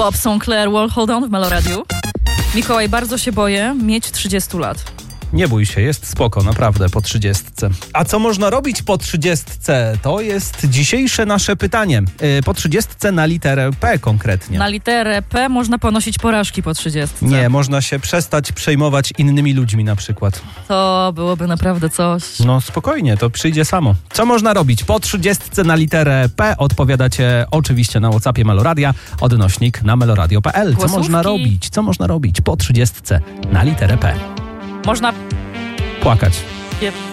Bob Sinclair, Wall Hold On w Meloradiu. Mikołaj, bardzo się boję mieć 30 lat. Nie bój się, jest spoko, naprawdę, po 30. A co można robić po 30? To jest dzisiejsze nasze pytanie. Po 30 na literę P konkretnie. Na literę P można ponosić porażki po 30. Nie, można się przestać przejmować innymi ludźmi na przykład. To byłoby naprawdę coś. No spokojnie, to przyjdzie samo. Co można robić po 30 na literę P? Odpowiadacie oczywiście na WhatsAppie Meloradia, odnośnik na meloradio.pl. Co można robić? Co można robić po 30 na literę P? Można Płakać.